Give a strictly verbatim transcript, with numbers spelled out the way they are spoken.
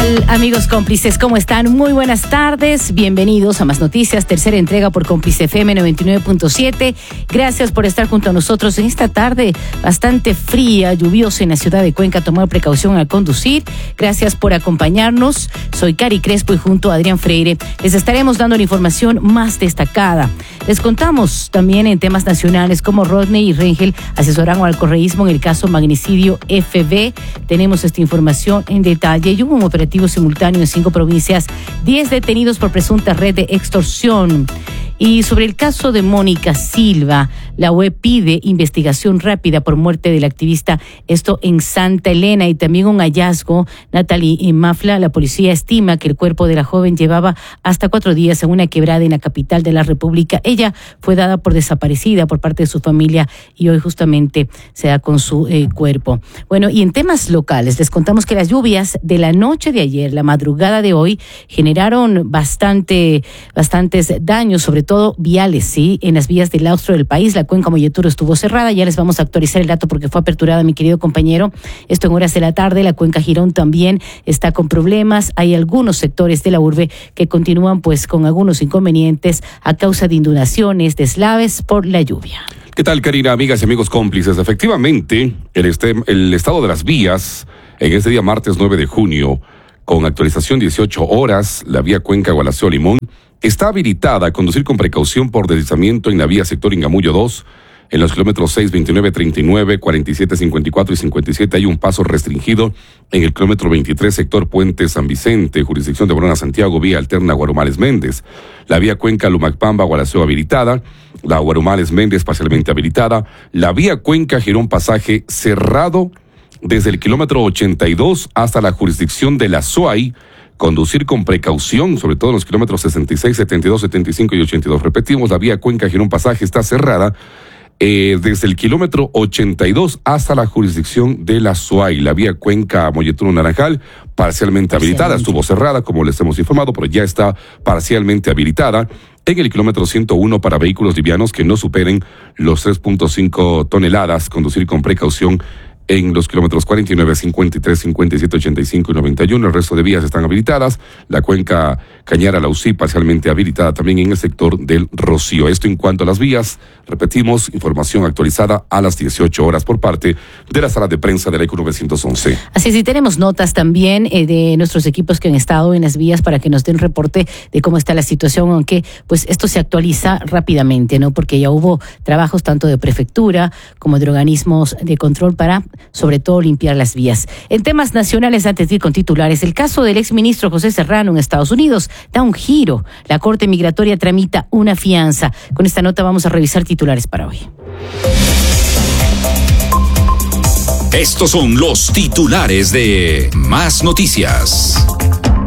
tal, amigos cómplices? ¿Cómo están? Muy buenas tardes. Bienvenidos a Más Noticias, tercera entrega por Cómplice F M noventa y nueve punto siete. Gracias por estar junto a nosotros en esta tarde bastante fría, lluviosa en la ciudad de Cuenca. Tomar precaución al conducir. Gracias por acompañarnos. Soy Cari Crespo y junto a Adrián Freire les estaremos dando la información más destacada. Les contamos también en temas nacionales como Rodney y Rengel asesoran al correísmo en el caso magnicidio F B. Tenemos esta información en detalle y hubo un operativo simultáneo en cinco provincias, diez detenidos por presunta red de extorsión. Y sobre el caso de Mónica Silva, la U E pide investigación rápida por muerte del activista, esto en Santa Elena, y también un hallazgo. Natalie Mafla, la policía estima que el cuerpo de la joven llevaba hasta cuatro días en una quebrada en la capital de la República. Ella fue dada por desaparecida por parte de su familia y hoy justamente se da con su eh, cuerpo. Bueno, y en temas locales, les contamos que las lluvias de la noche de ayer, la madrugada de hoy, generaron bastante, bastantes daños, sobre todo viales, sí, en las vías del austro del país. La cuenca Molleturo estuvo cerrada. Ya les vamos a actualizar el dato porque fue aperturada, mi querido compañero. Esto en horas de la tarde. La cuenca Girón también está con problemas. Hay algunos sectores de la urbe que continúan pues con algunos inconvenientes a causa de inundaciones, deslaves por la lluvia. ¿Qué tal, Karina, amigas y amigos cómplices? Efectivamente, el, este, el estado de las vías en este día martes nueve de junio, con actualización dieciocho horas, la vía Cuenca Gualaceo Limón está habilitada a conducir con precaución por deslizamiento en la vía sector Ingamullo dos. En los kilómetros seis, veintinueve, treinta y nueve, cuarenta y siete, cincuenta y cuatro y cincuenta y siete hay un paso restringido. En el kilómetro veintitrés, sector Puente San Vicente, jurisdicción de Borona Santiago, vía alterna Guarumales Méndez. La vía Cuenca Lumacpamba Gualaceo habilitada. La Guarumales Méndez parcialmente habilitada. La vía Cuenca Girón Pasaje cerrado desde el kilómetro ochenta y dos hasta la jurisdicción de la Suay. Conducir con precaución, sobre todo en los kilómetros sesenta y seis, setenta y dos, setenta y cinco y ochenta y dos. Repetimos, la vía Cuenca Girón Pasaje está cerrada eh, desde el kilómetro ochenta y dos hasta la jurisdicción de la Suay. La vía Cuenca Molleturo Naranjal parcialmente habilitada, estuvo cerrada, como les hemos informado, pero ya está parcialmente habilitada. En el kilómetro ciento uno para vehículos livianos que no superen los tres punto cinco toneladas, conducir con precaución. En los kilómetros cuarenta y nueve, cincuenta y tres, cincuenta y siete, ochenta y cinco y noventa y uno, el resto de vías están habilitadas. La cuenca Cañara, la U C I, parcialmente habilitada también en el sector del Rocío. Esto en cuanto a las vías, repetimos, información actualizada a las dieciocho horas por parte de la sala de prensa de la E C U novecientos once. Así es, y tenemos notas también eh, de nuestros equipos que han estado en las vías para que nos den reporte de cómo está la situación, aunque pues esto se actualiza rápidamente, ¿no? Porque ya hubo trabajos tanto de prefectura como de organismos de control para sobre todo limpiar las vías. En temas nacionales, antes de ir con titulares, el caso del exministro José Serrano en Estados Unidos da un giro. La Corte Migratoria tramita una fianza. Con esta nota vamos a revisar titulares para hoy. Estos son los titulares de Más Noticias.